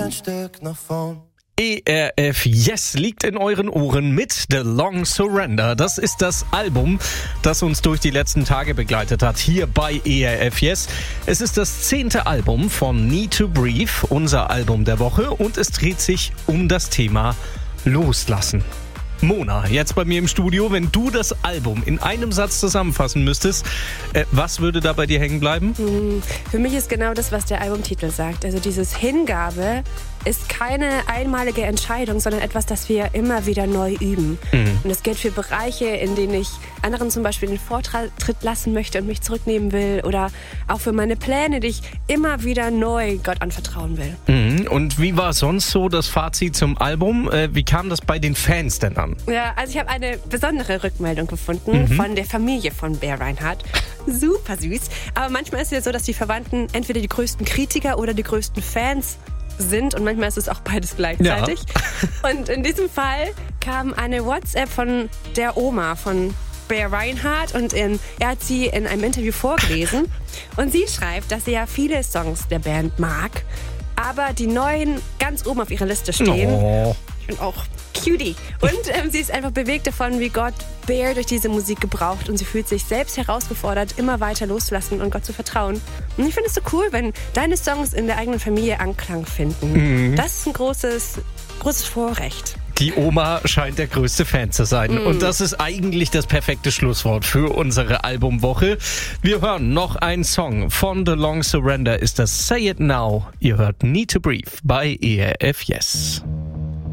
ein Stück nach vorn. ERF Yes liegt in euren Ohren mit The Long Surrender. Das ist das Album, das uns durch die letzten Tage begleitet hat, hier bei ERF Yes. Es ist das 10. Album von Need to Breathe, unser Album der Woche, und es dreht sich um das Thema Loslassen. Mona, jetzt bei mir im Studio, wenn du das Album in einem Satz zusammenfassen müsstest, was würde da bei dir hängen bleiben? Für mich ist genau das, was der Albumtitel sagt. Also dieses Hingabe ist keine einmalige Entscheidung, sondern etwas, das wir immer wieder neu üben. Und das gilt für Bereiche, in denen ich anderen zum Beispiel den Vortritt lassen möchte und mich zurücknehmen will, oder auch für meine Pläne, die ich immer wieder neu Gott anvertrauen will. Und wie war sonst so das Fazit zum Album? Wie kam das bei den Fans denn an? Ja, also ich habe eine besondere Rückmeldung gefunden von der Familie von Bear Reinhardt. Super süß. Aber manchmal ist es ja so, dass die Verwandten entweder die größten Kritiker oder die größten Fans sind, und manchmal ist es auch beides gleichzeitig. Ja. Und in diesem Fall kam eine WhatsApp von der Oma von Bear Reinhardt, und er hat sie in einem Interview vorgelesen. Und sie schreibt, dass sie ja viele Songs der Band mag, aber die neuen ganz oben auf ihrer Liste stehen. Oh. Ich bin auch Cutie. Und sie ist einfach bewegt davon, wie Gott Bear durch diese Musik gebraucht, und sie fühlt sich selbst herausgefordert, immer weiter loszulassen und Gott zu vertrauen. Und ich finde es so cool, wenn deine Songs in der eigenen Familie Anklang finden. Das ist ein großes Vorrecht. Die Oma scheint der größte Fan zu sein. Und das ist eigentlich das perfekte Schlusswort für unsere Albumwoche. Wir hören noch einen Song von The Long Surrender, ist das Say It Now. Ihr hört Need to Breathe bei ERF Yes.